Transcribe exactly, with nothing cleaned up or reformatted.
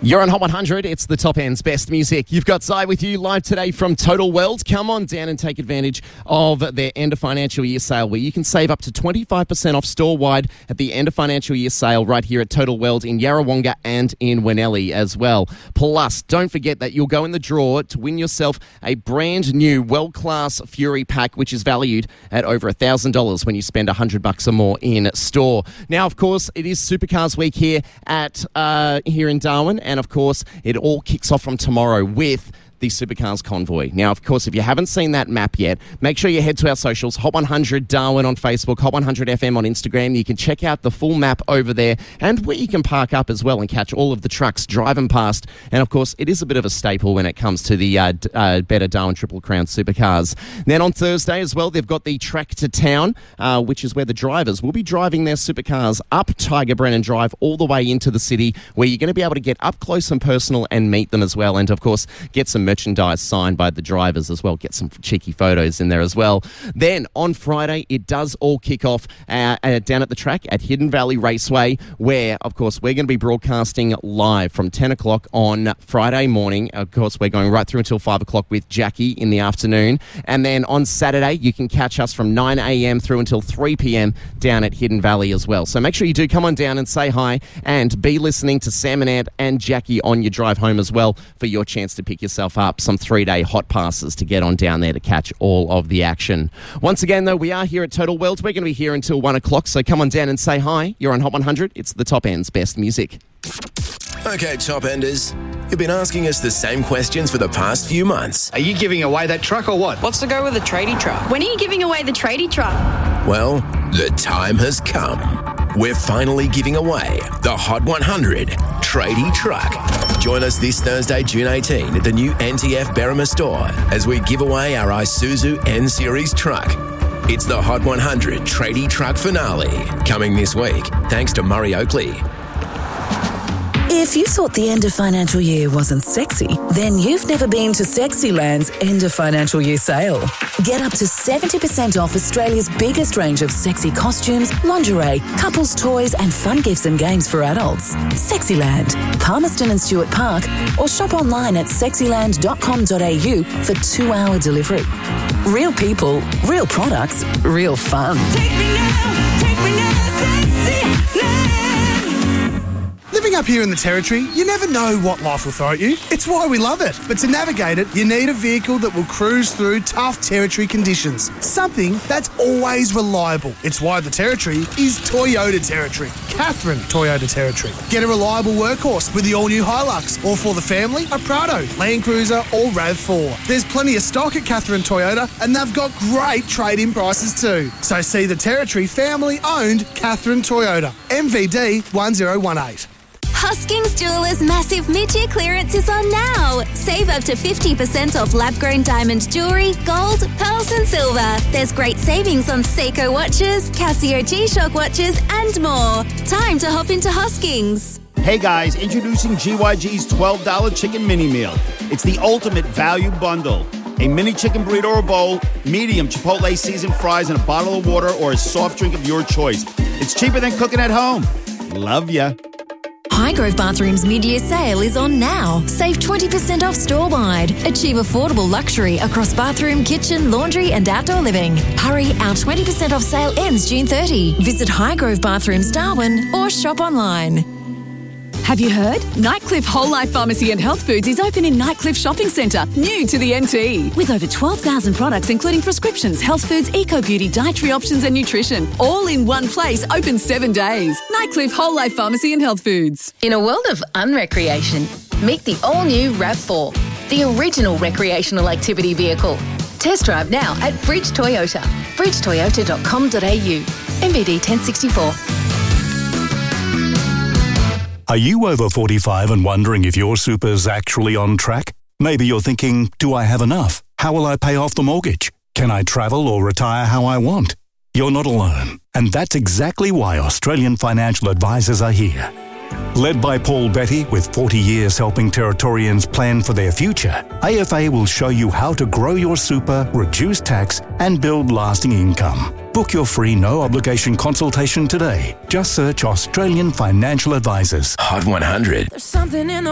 You're on Hot one hundred. It's the top end's best music. You've got Zai with you live today from Total World. Come on down and take advantage of their end of financial year sale where you can save up to twenty-five percent off store-wide at the end of financial year sale right here at Total World in Yarrawonga and in Winnellie as well. Plus, don't forget that you'll go in the draw to win yourself a brand new world-class Fury pack which is valued at over one thousand dollars when you spend one hundred bucks or more in store. Now, of course, it is Supercars Week here at uh, here in Darwin. And, of course, it all kicks off from tomorrow with the Supercars Convoy. Now, of course, if you haven't seen that map yet, make sure you head to our socials, Hot one hundred Darwin on Facebook, Hot one hundred F M on Instagram. You can check out the full map over there and where you can park up as well and catch all of the trucks driving past. And, of course, it is a bit of a staple when it comes to the uh, uh, Better Darwin Triple Crown Supercars. Then on Thursday as well, they've got the Track to Town, uh, which is where the drivers will be driving their supercars up Tiger Brennan Drive all the way into the city, where you're going to be able to get up close and personal and meet them as well. And, of course, get some merchandise signed by the drivers as well. Get some cheeky photos in there as well. Then on Friday, it does all kick off uh, uh, down at the track at Hidden Valley Raceway, where, of course, we're going to be broadcasting live from ten o'clock on Friday morning. Of course, we're going right through until five o'clock with Jackie in the afternoon. And then on Saturday, you can catch us from nine a.m. through until three p.m. down at Hidden Valley as well. So make sure you do come on down and say hi and be listening to Sam and Ant and Jackie on your drive home as well for your chance to pick yourself up some three-day hot passes to get on down there to catch all of the action. Once again, though, we are here at Total World. We're going to be here until one o'clock, so come on down and say hi. You're on Hot one hundred. It's the top end's best music. Okay, top enders. You've been asking us the same questions for the past few months. Are you giving away that truck or what? What's the go with the tradie truck? When are you giving away the tradie truck? Well, the time has come. We're finally giving away the Hot one hundred Tradie Truck. Join us this Thursday, June eighteenth at the new N T F Berrima store as we give away our Isuzu N-Series truck. It's the Hot one hundred Tradie Truck Finale, coming this week, thanks to Murray Oakley. If you thought the end of financial year wasn't sexy, then you've never been to Sexyland's end of financial year sale. Get up to seventy percent off Australia's biggest range of sexy costumes, lingerie, couples toys and fun gifts and games for adults. Sexyland, Palmerston and Stewart Park, or shop online at sexyland dot com dot a u for two-hour delivery. Real people, real products, real fun. Take me now, take me now, Sexyland. Living up here in the Territory, you never know what life will throw at you. It's why we love it. But to navigate it, you need a vehicle that will cruise through tough Territory conditions. Something that's always reliable. It's why the Territory is Toyota Territory. Catherine Toyota Territory. Get a reliable workhorse with the all-new Hilux. Or for the family, a Prado, Land Cruiser or RAV four. There's plenty of stock at Catherine Toyota and they've got great trade-in prices too. So see the Territory family-owned Catherine Toyota. M V D one zero one eight. Huskings Jewelers' massive mid-year clearance is on now. Save up to fifty percent off lab-grown diamond jewellery, gold, pearls and silver. There's great savings on Seiko watches, Casio G-Shock watches and more. Time to hop into Huskings. Hey guys, introducing G Y G's twelve dollars chicken mini meal. It's the ultimate value bundle. A mini chicken burrito or bowl, medium Chipotle seasoned fries and a bottle of water or a soft drink of your choice. It's cheaper than cooking at home. Love ya. Highgrove Bathrooms mid-year sale is on now. Save twenty percent off store-wide. Achieve affordable luxury across bathroom, kitchen, laundry and outdoor living. Hurry, our twenty percent off sale ends June thirtieth. Visit Highgrove Bathrooms Darwin or shop online. Have you heard? Nightcliff Whole Life Pharmacy and Health Foods is open in Nightcliff Shopping Centre, new to the N T. With over twelve thousand products including prescriptions, health foods, eco-beauty, dietary options and nutrition. All in one place, open seven days. Nightcliff Whole Life Pharmacy and Health Foods. In a world of unrecreation, meet the all-new RAV four, the original recreational activity vehicle. Test drive now at Bridge Toyota, bridge toyota dot com dot a u. M V D ten sixty-four. Are you over forty-five and wondering if your super's actually on track? Maybe you're thinking, do I have enough? How will I pay off the mortgage? Can I travel or retire how I want? You're not alone. And that's exactly why Australian Financial Advisors are here. Led by Paul Betty, with forty years helping Territorians plan for their future, A F A will show you how to grow your super, reduce tax, and build lasting income. Book your free no-obligation consultation today. Just search Australian Financial Advisors. Hot one hundred. There's something in the